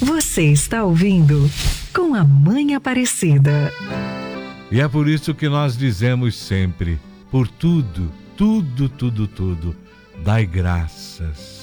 Você está ouvindo Com a Mãe Aparecida. E é por isso que nós dizemos sempre, por tudo, tudo, dai graças.